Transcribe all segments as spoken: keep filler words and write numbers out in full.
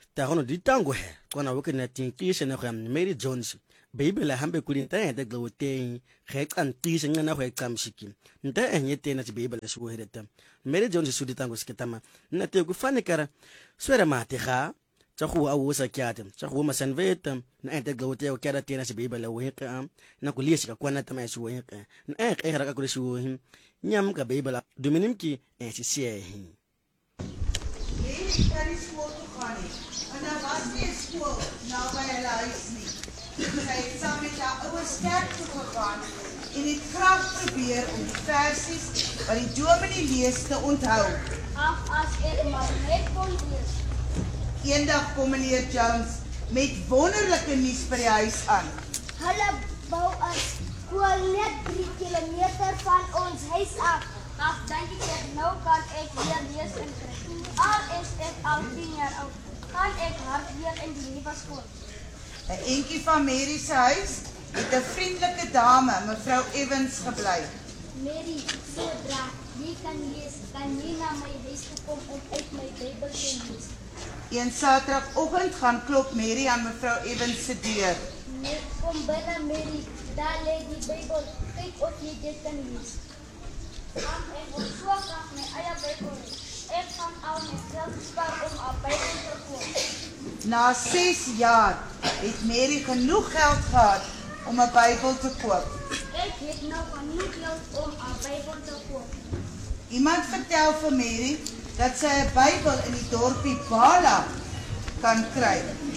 tagono di tango he kona wo ke na tin kishe na go Mary Jones Bible hambe kuli nta ente glowteng ge kan tishe ngana go ekamshiki nta enye tena ti Bible shu hereta Mary Jones su di tango sketama na te ku fane kara swera mate ga tsa go a wo sa kyate tsa go ma sanveta na ente glowteng o kera tena ti Bible wo heka na ku lishi ka kwana tama shu heka na e ge ra ka ku shu hin nyam ka Bible dominimki en si sie hin Ik kan niet school toe gaan nie. En daar was nie 'n skool naby hulle huis nie. Sy het saam met haar ouers kerk toe gegaan en het krag probeer om die versies wat die dominee lees te onthou. Ag, as ek maar net kon lees. Eendag kom meneer Jones met wonderlike nuus by die huis aan. Hulle bou 'n skool net drie kilometer van ons huis af. Ag, dink ek nou kan ek weer lees en skryf. Al is ek al tien jaar oud, kan ek hard weer in die nuwe skool. 'n Entjie van Mary se huis het 'n vriendelike dame, mevrou Evans, gebly. Mary, sodra jy kan lees, kan jy na my huis toe kom om uit my Bybel te lees. Een Saterdagoggend gaan klop Mary aan mevrou Evans se deur. Net kom binne, Mary, daar lê die Bybel, kyk of jy dit kan lees. Ag, ek wil so graag my eie Bybel lees. Ek gaan al my geld spaar om 'n Bybel te koop. Na ses jaar het Mary genoeg geld gehad om 'n Bybel te koop. Ek het nou genoeg geld om 'n Bybel te koop. Iemand vertel vir Mary dat sy 'n Bybel in die dorpie Bala kan kry.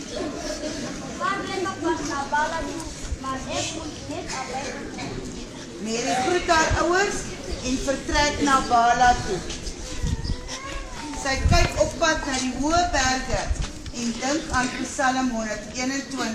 Waar ben ek pas na Bala toe, maar ek moet net 'n Bybel koop. Mary groet haar ouers en vertrek na Bala toe. Sy kyk op pad na die hoë berge en dink aan Psalm honderd eenentwintig.